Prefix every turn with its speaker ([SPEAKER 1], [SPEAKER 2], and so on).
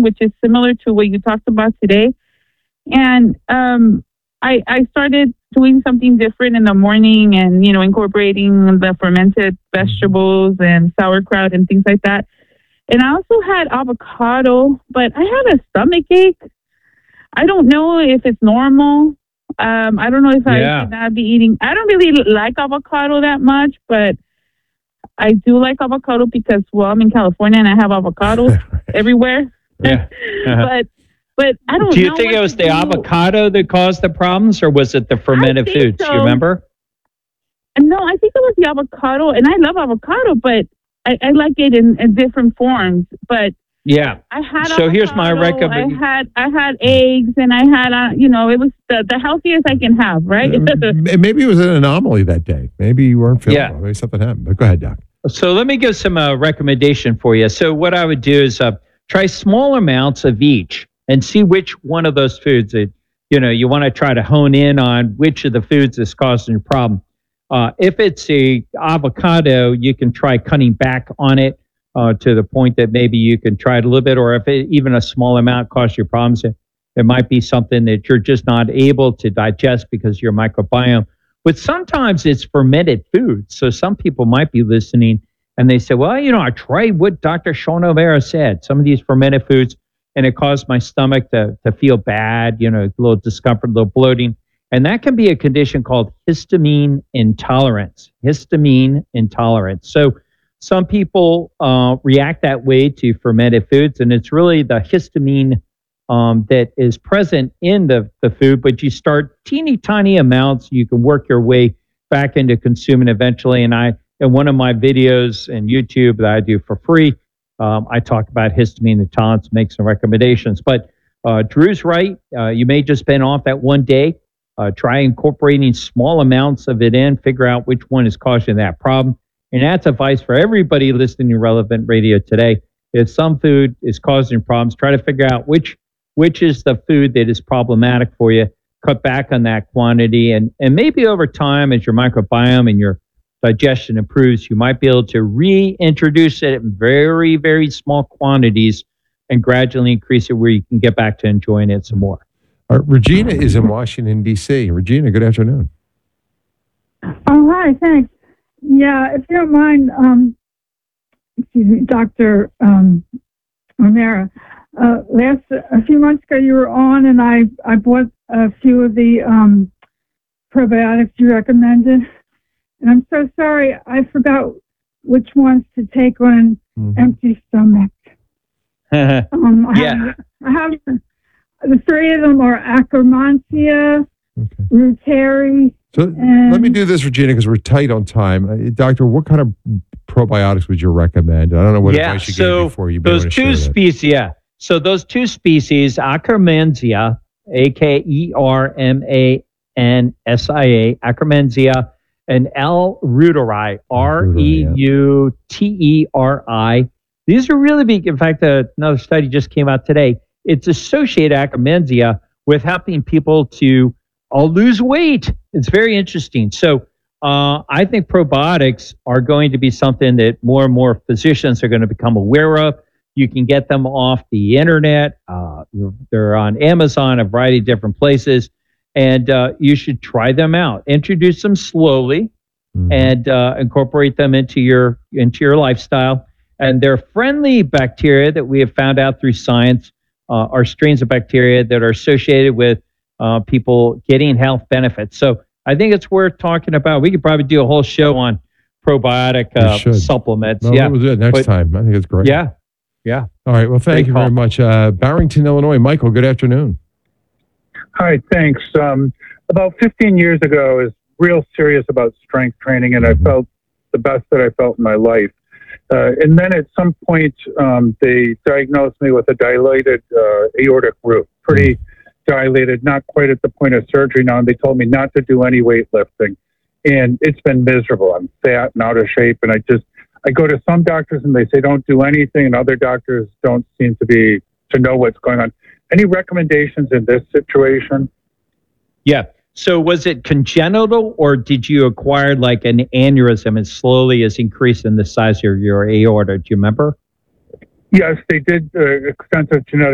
[SPEAKER 1] which is similar to what you talked about today. And I started doing something different in the morning and, incorporating the fermented vegetables and sauerkraut and things like that. And I also had avocado, but I had a stomach ache. I don't know if it's normal. I don't know if I should not be eating. I don't really like avocado that much, but I do like avocado because, I'm in California and I have avocados everywhere.
[SPEAKER 2] Yeah.
[SPEAKER 1] But I don't know.
[SPEAKER 2] Do you think it was the avocado that caused the problems, or was it the fermented foods?
[SPEAKER 1] So.
[SPEAKER 2] Do you remember?
[SPEAKER 1] No, I think it was the avocado, and I love avocado, but I like it in different forms. But
[SPEAKER 2] yeah,
[SPEAKER 1] I had
[SPEAKER 2] so avocado, here's my recommendation.
[SPEAKER 1] I had eggs, and I had it was the healthiest I can have, right?
[SPEAKER 3] Maybe it was an anomaly that day. Maybe you weren't feeling well. Maybe something happened. But go ahead, Doc.
[SPEAKER 2] So let me give some recommendation for you. So what I would do is try small amounts of each and see which one of those foods that you want to try to hone in on which of the foods is causing your problem. If it's a avocado, you can try cutting back on it to the point that maybe you can try it a little bit, or if even a small amount causes you problems, it might be something that you're just not able to digest because of your microbiome. But sometimes it's fermented food. So some people might be listening and they say, well, I tried what Dr. Sean O'Mara said, some of these fermented foods, and it caused my stomach to feel bad, a little discomfort, a little bloating. And that can be a condition called histamine intolerance. Histamine intolerance. So some people react that way to fermented foods, and it's really the histamine that is present in the food, but you start teeny tiny amounts. You can work your way back into consuming eventually. And in one of my videos in YouTube that I do for free, I talk about histamine intolerance, make some recommendations. But Drew's right. You may just been off that one day. Try incorporating small amounts of it in, figure out which one is causing that problem. And that's advice for everybody listening to Relevant Radio today. If some food is causing problems, try to figure out which is the food that is problematic for you. Cut back on that quantity. And maybe over time, as your microbiome and your digestion improves, you might be able to reintroduce it in very, very small quantities and gradually increase it where you can get back to enjoying it some more.
[SPEAKER 3] Regina is in Washington, D.C. Regina, good afternoon.
[SPEAKER 4] Oh, hi, thanks. Yeah, if you don't mind, Dr. O'Mara, a few months ago you were on, and I bought a few of the probiotics you recommended. And I'm so sorry, I forgot which ones to take on an empty stomach. I have the three of them are Akkermansia, Reuteri.
[SPEAKER 3] So let me do this, Regina, because we're tight on time. Doctor, what kind of probiotics would you recommend? I don't know what advice you gave before you.
[SPEAKER 2] Those two species, So those two species, Akkermansia, Akermansia, Akkermansia, and L. reuteri, Reuteri. These are really big. In fact, another study just came out today. It's associated Akkermansia with helping people to lose weight. It's very interesting. So I think probiotics are going to be something that more and more physicians are going to become aware of. You can get them off the internet. They're on Amazon, a variety of different places. And you should try them out. Introduce them slowly and incorporate them into your lifestyle. And they're friendly bacteria that we have found out through science are strains of bacteria that are associated with people getting health benefits. So I think it's worth talking about. We could probably do a whole show on probiotic supplements.
[SPEAKER 3] No, we'll do it next time. I think it's great.
[SPEAKER 2] Yeah.
[SPEAKER 3] All right. Well, thank you very much. Barrington, Illinois. Michael, good afternoon.
[SPEAKER 5] Hi, thanks. About 15 years ago, I was real serious about strength training, and I felt the best that I felt in my life. And then at some point, they diagnosed me with a dilated aortic root, pretty dilated, not quite at the point of surgery now. And they told me not to do any weightlifting. And it's been miserable. I'm fat and out of shape. And I go to some doctors and they say don't do anything, and other doctors don't seem to know what's going on. Any recommendations in this situation?
[SPEAKER 2] Yeah. So was it congenital, or did you acquire like an aneurysm and slowly is increasing the size of your aorta? Do you remember?
[SPEAKER 5] Yes, they did extensive genetic